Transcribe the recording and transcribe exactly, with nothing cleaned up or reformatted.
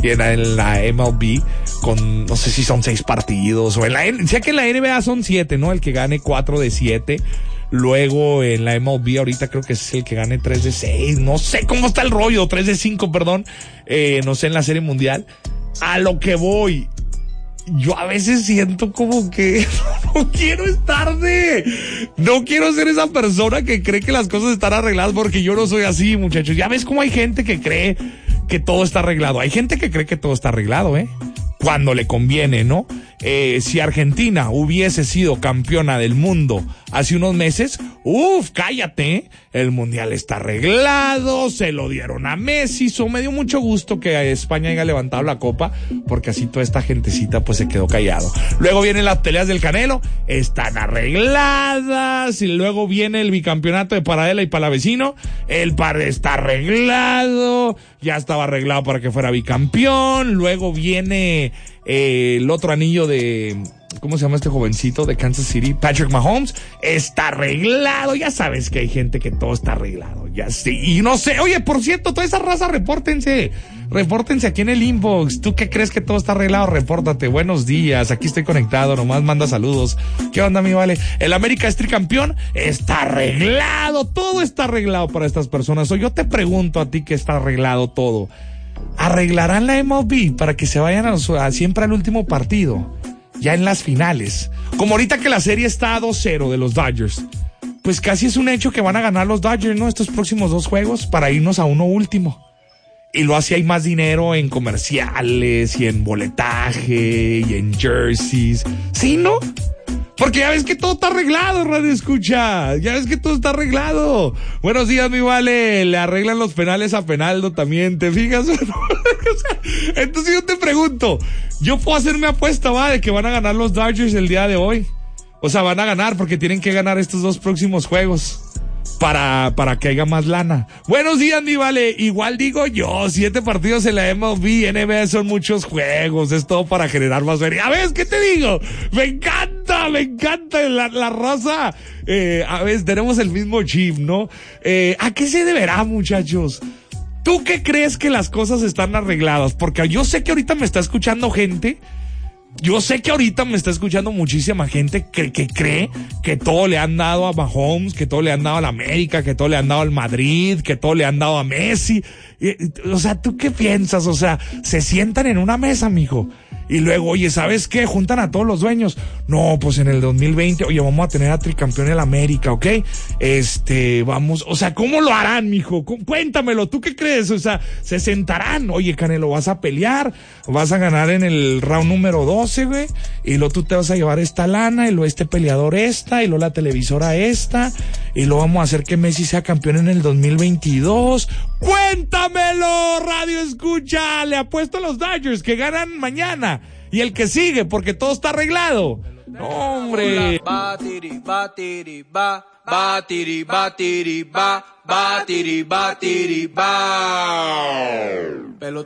y en la, en la M L B con, no sé si son seis partidos, o en la, sé que en la N B A son siete, ¿no? El que gane cuatro de siete. Luego en la M L B ahorita creo que es el que gane tres de seis, no sé cómo está el rollo, tres de cinco, perdón, eh, no sé en la Serie Mundial. A lo que voy, yo a veces siento como que no quiero estar de, no quiero ser esa persona que cree que las cosas están arregladas, porque yo no soy así, muchachos. Ya ves cómo hay gente que cree que todo está arreglado, hay gente que cree que todo está arreglado, ¿eh? Cuando le conviene, ¿no? Eh, si Argentina hubiese sido campeona del mundo hace unos meses, uff, cállate, el mundial está arreglado, se lo dieron a Messi, so me dio mucho gusto que España haya levantado la copa, porque así toda esta gentecita pues se quedó callado. Luego vienen las peleas del Canelo, están arregladas, y luego viene el bicampeonato de Paradela y Palavecino, el par está arreglado, ya estaba arreglado para que fuera bicampeón, luego viene eh, el otro anillo de, ¿cómo se llama este jovencito de Kansas City? Patrick Mahomes, está arreglado. Ya sabes que hay gente que todo está arreglado, ya sí, y no sé, oye, por cierto, toda esa raza, repórtense, repórtense aquí en el inbox. ¿Tú qué crees que todo está arreglado? Repórtate. Buenos días, aquí estoy conectado, nomás manda saludos. ¿Qué onda, mi vale? El América es tricampeón, está arreglado, todo está arreglado para estas personas. O yo te pregunto a ti que está arreglado todo, ¿arreglarán la M L B para que se vayan a, a siempre al último partido? Ya en las finales. Como ahorita que la serie está a dos cero de los Dodgers, pues casi es un hecho que van a ganar los Dodgers, ¿no? Estos próximos dos juegos para irnos a uno último. Y lo así hay más dinero en comerciales y en boletaje y en jerseys. ¿Sí, no? Porque ya ves que todo está arreglado, Radio Escucha. Ya ves que todo está arreglado. Buenos días, mi vale. Le arreglan los penales a Penaldo también, ¿te fijas? Entonces yo te pregunto, yo puedo hacer mi apuesta, va, de que van a ganar los Dodgers el día de hoy. O sea, van a ganar porque tienen que ganar estos dos próximos juegos para, para que haya más lana. Buenos días, mi vale. Igual digo yo, siete partidos en la M L B, N B A son muchos juegos, es todo para generar más feria. A ver, ¿qué te digo? Me encanta, me encanta la, la raza. Eh, a ver, tenemos el mismo chip, ¿no? Eh, ¿a qué se deberá, muchachos? ¿Tú qué crees que las cosas están arregladas? Porque yo sé que ahorita me está escuchando gente Yo sé que ahorita me está escuchando muchísima gente que, que cree que todo le han dado a Mahomes, que todo le han dado a la América, que todo le han dado al Madrid, que todo le han dado a Messi. O sea, ¿tú qué piensas? O sea, se sientan en una mesa, mijo, y luego, oye, ¿sabes qué? Juntan a todos los dueños. No, pues en el dos mil veinte, oye, vamos a tener a tricampeón en la América, ¿ok? Este, vamos, o sea, ¿cómo lo harán, mijo? Cuéntamelo, ¿tú qué crees? O sea, se sentarán, oye, Canelo, vas a pelear, vas a ganar en el round número doce, güey, y luego tú te vas a llevar esta lana, y luego este peleador esta, y luego la televisora esta, y luego vamos a hacer que Messi sea campeón en el dos mil veintidós. ¡Cuéntamelo, Radio Escucha! Le apuesto a los Dodgers que ganan mañana. Y el que sigue, porque todo está arreglado. No, hombre. Batiri, batiri, ba, batiri, batiri, ba, batiri, batiri, ba. Pelotero.